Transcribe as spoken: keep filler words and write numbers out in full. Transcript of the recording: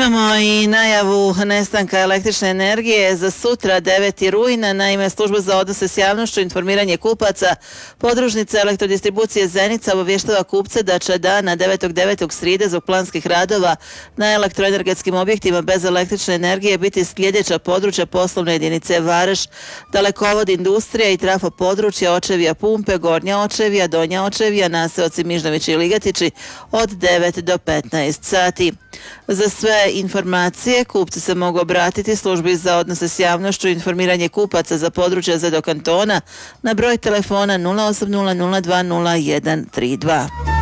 Imamo i najavu nestanka električne energije za sutra deveti rujna. Naime, služba za odnose s javnošću i informiranje kupaca podružnice elektrodistribucije Zenica obavještava kupce da će dana devetog devetog sride zbog planskih radova na elektroenergetskim objektima bez električne energije biti sljedeća područja poslovne jedinice Vareš, dalekovod industrija i trafo područja Očevija Pumpe, Gornja Očevija, Donja Očevija, naseoci Mižnovići i Ligetići od devet do petnaest sati. Za sve informacije kupci se mogu obratiti službi za odnose s javnošću i informiranje kupaca za područja Zedo kantona na broj telefona nula osam nula nula dva nula jedan tri dva.